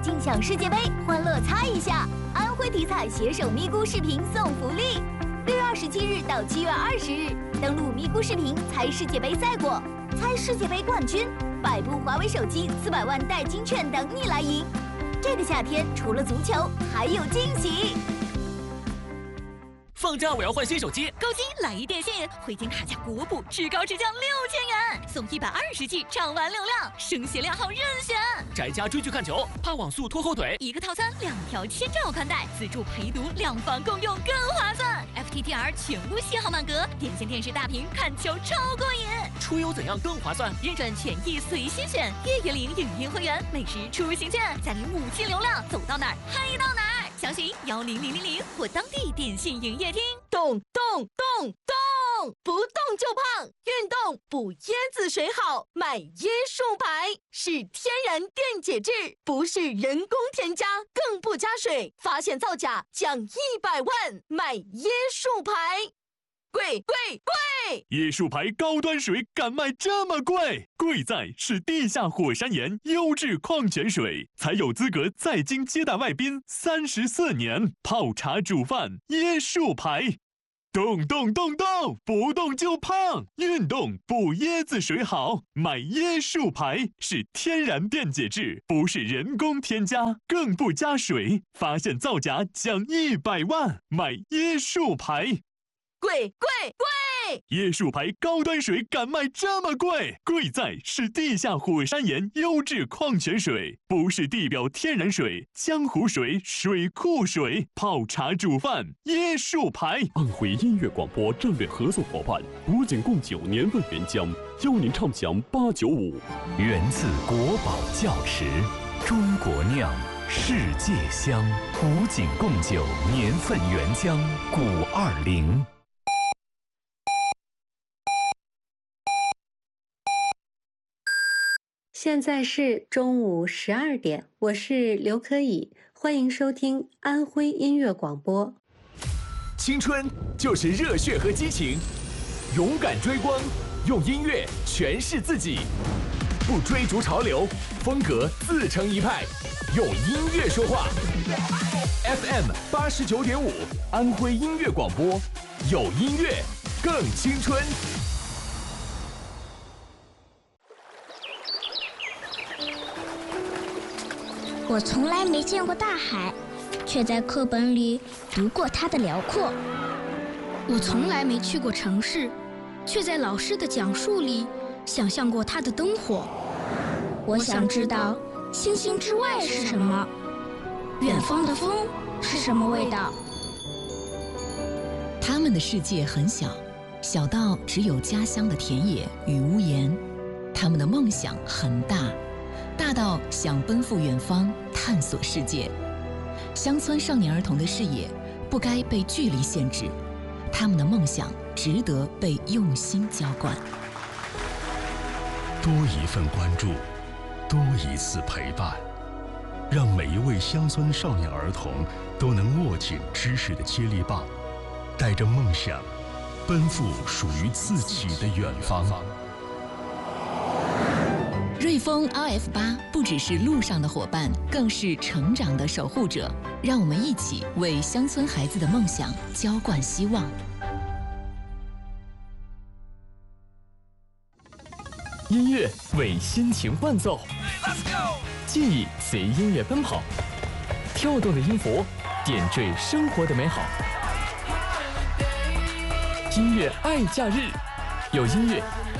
尽享世界杯，欢乐猜一下！安徽体彩携手咪咕视频送福利，6月27日到7月20日，登录咪咕视频猜世界杯赛果，猜世界杯冠军，100部华为手机，400万代金券等你来赢。这个夏天除了足球，还有惊喜！ 放假我要换新手机， 高金来一电信，回金卡价国补至高至降6000元，送120G 畅玩流量，声学量号任选。 宅家追剧看球，怕网速拖后腿， 一个套餐2条千兆宽带，自助陪读，2房共用更划算。FTTR 全屋信号满格，电信电视大屏看球超过瘾。 出游怎样更划算？ 认准权益随心选，月领影音会员，每时出行券，再领5G流量，走到哪儿嗨到哪儿。详询10000或当地电信营业厅。 动，不动就胖，运动补椰子水好，买椰树牌是天然电解质，不是人工添加，更不加水，发现造假奖100万，买椰树牌。贵！ 椰树牌高端水敢卖这么贵？贵在是地下火山岩优质矿泉水，才有资格在京接待外宾34年，泡茶煮饭椰树牌。动，不动就胖，运动补椰子水好，买椰树牌是天然电解质，不是人工添加，更不加水，发现造假奖100万，买椰树牌。 贵！ 椰树牌高端水敢卖这么贵？贵在是地下火山岩优质矿泉水，不是地表天然水、江湖水、水库水，泡茶煮饭椰树牌。 安徽音乐广播战略合作伙伴古井贡酒年份原浆，邀您畅享895。 源自国宝窖池，中国酿，世界香。古井贡酒年份原浆520。 现在是中午12点，我是刘可以，欢迎收听安徽音乐广播。 青春就是热血和激情，勇敢追光，用音乐诠释自己，不追逐潮流，风格自成一派，用音乐说话。FM 89.5，安徽音乐广播，有音乐更青春。 我从来没见过大海，却在课本里读过它的辽阔。 我从来没去过城市，却在老师的讲述里想象过它的灯火。 我想知道星星之外是什么，远方的风是什么味道。 他们的世界很小，小到只有家乡的田野与屋檐。他们的梦想很大，大到想奔赴远方，探索世界。乡村少年儿童的视野不该被距离限制，他们的梦想值得被用心浇灌。 多一份关注，多一次陪伴，让每一位乡村少年儿童都能握紧知识的接力棒，带着梦想，奔赴属于自己的远方。 瑞丰 RF8不只是路上的伙伴，更是成长的守护者。让我们一起为乡村孩子的梦想浇灌希望。 音乐为心情伴奏，记忆随音乐奔跑，跳动的音符点缀生活的美好。音乐爱假日，有音乐